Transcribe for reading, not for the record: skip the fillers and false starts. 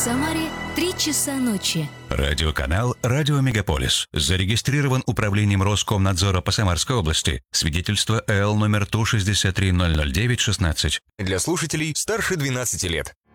Самаре 3 часа ночи. Радиоканал «Радио Мегаполис». Зарегистрирован Управлением Роскомнадзора по Самарской области. Свидетельство ЭЛ номер 163-009-16. Для слушателей старше 12 лет.